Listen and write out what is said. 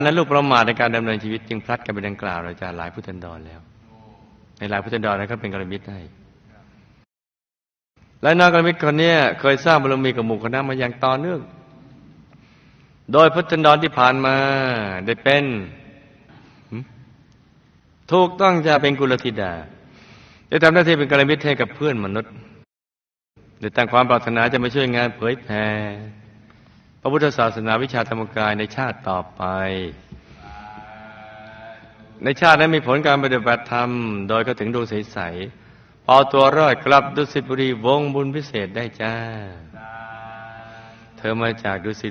นั้นลูกประมาทในการดำเนินชีวิตจึงพลัดกันไปดังกล่าวเราจะหลายพุทธันดรแล้วในหลายพุทธันดรนั้นก็เป็นกัลยาณมิตรให้และนักกัลยาณมิตรคนนี้เคยสร้างบารมีกับหมู่คณะมาอย่างต่อเนื่องโดยพุทธันดรที่ผ่านมาได้เป็นถูกต้องจะเป็นกุลธิดาได้ทำหน้าที่เป็นกัลยาณมิตรให้กับเพื่อนมนุษย์ได้ตั้งความปรารถนาจะมาช่วยงานเผยแผ่พระพุทธศาสนาวิชาธรรมกายในชาติต่อไปในชาตินั้นมีผลการปฏิบัติธรรมโดยเขาถึงดวงใสๆเอาตัวรอดกลับดุสิตบุรีวงบุญพิเศษได้จ้าเธอมาจากดุสิต